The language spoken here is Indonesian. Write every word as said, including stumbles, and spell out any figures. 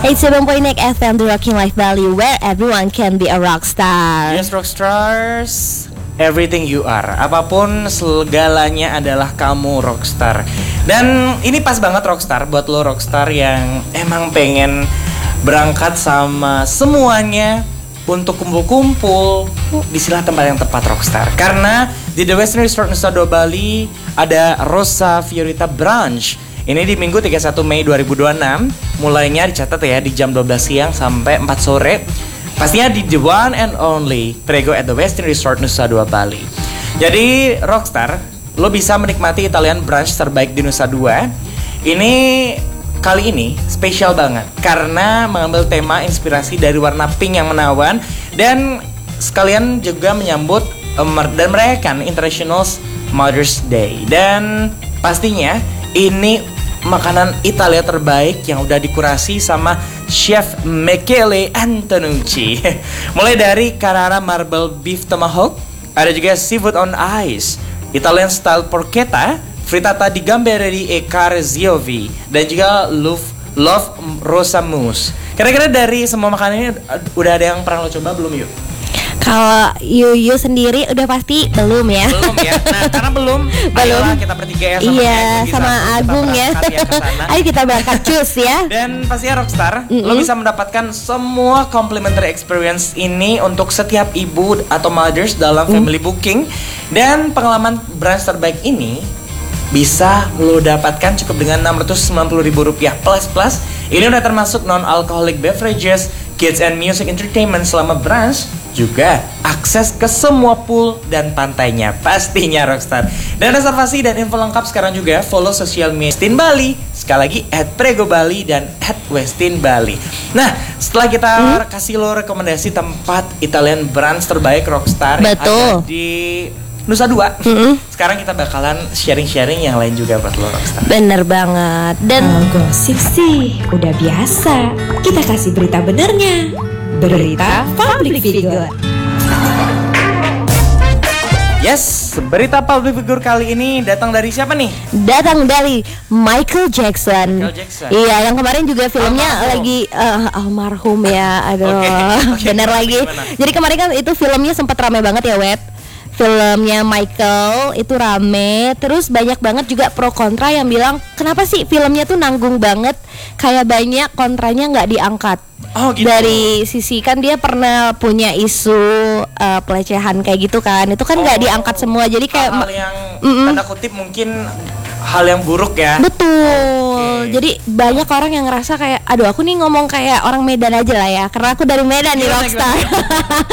eighty-seven point eight F M, The Rocking Life Valley, where everyone can be a rock star. Yes, rockstars, everything you are. Apapun segalanya adalah kamu rockstar. Dan ini pas banget rockstar buat lo rockstar yang emang pengen berangkat sama semuanya untuk kumpul-kumpul. Disinilah tempat yang tepat rockstar. Karena di The Western Resort Nusa Dua Bali ada Rosa Fiorita Brunch. Ini di Minggu tiga puluh satu Mei dua ribu dua puluh enam. Mulainya dicatat ya di jam dua belas siang sampai empat sore. Pastinya di the one and only Prego at the Western Resort Nusa Dua Bali. Jadi rockstar, lo bisa menikmati Italian brunch terbaik di Nusa Dua. Ini kali ini spesial banget karena mengambil tema inspirasi dari warna pink yang menawan dan sekalian juga menyambut um, dan merayakan International Mother's Day. Dan pastinya ini makanan Italia terbaik yang udah dikurasi sama Chef Michele Antonucci. Mulai dari Carrara Marble Beef Tomahawk, ada juga Seafood on Ice, Italian Style Porchetta, Frittata di Gamberi e Carziovi, dan juga Love, Love Rosa Mousse. Kira-kira dari semua makanan ini udah ada yang pernah lo coba belum yuk? Kalau Yuyu sendiri udah pasti belum ya. Belum ya. Nah, karena belum, belum. Ayolah kita bertiga ya sama iya, Agung, sama Agung ya. ya Ayo kita berangkat cus ya. Dan pastinya rockstar, Mm-mm. lo bisa mendapatkan semua complimentary experience ini untuk setiap ibu atau mothers dalam family booking. Dan pengalaman brunch terbaik ini bisa lo dapatkan cukup dengan enam ratus sembilan puluh ribu rupiah plus plus. Ini udah termasuk non-alcoholic beverages, kids and music entertainment selama brunch, juga akses ke semua pool dan pantainya. Pastinya rockstar. Dan reservasi dan info lengkap sekarang juga follow sosial media Westin Bali. Sekali lagi at Prego Bali dan at Westin Bali. Nah, setelah kita hmm? kasih lo rekomendasi tempat Italian brunch terbaik rockstar yang ada di Nusa Dua, mm-hmm. sekarang kita bakalan sharing-sharing yang lain juga buat lo rockstar. Bener banget. Dan oh, gosip sih udah biasa. Kita kasih berita benernya. Berita public figure. Yes, berita public figure kali ini datang dari siapa nih? Datang dari Michael Jackson. Michael Jackson. Iya, yang kemarin juga filmnya almarhum. lagi uh, almarhum ya. Aduh, okay, okay, bener lagi. Gimana? Jadi kemarin kan itu filmnya sempat ramai banget ya, Web. Filmnya Michael itu rame. Terus banyak banget juga pro kontra yang bilang, kenapa sih filmnya tuh nanggung banget, kayak banyak kontranya nggak diangkat. Oh, gitu. Dari sisi kan dia pernah punya isu uh, pelecehan kayak gitu kan, itu kan nggak oh, diangkat semua, jadi kayak hal yang tanda kutip mungkin hal yang buruk ya. Betul. Okay. Jadi banyak orang yang ngerasa kayak, aduh aku nih ngomong kayak orang Medan aja lah ya, karena aku dari Medan nih rockstar.